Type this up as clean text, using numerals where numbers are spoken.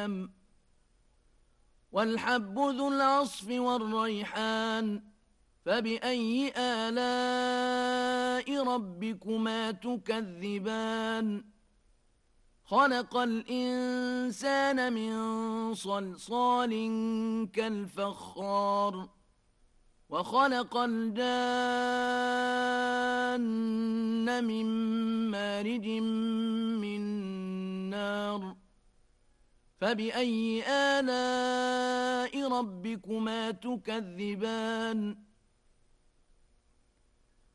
الأنعام والحب ذو العصف والريحان فبأي آلاء ربكما تكذبان خلق الإنسان من صلصال كالفخار وخلق الجان من مارج من نار فبأي آلاء ربكما تكذبان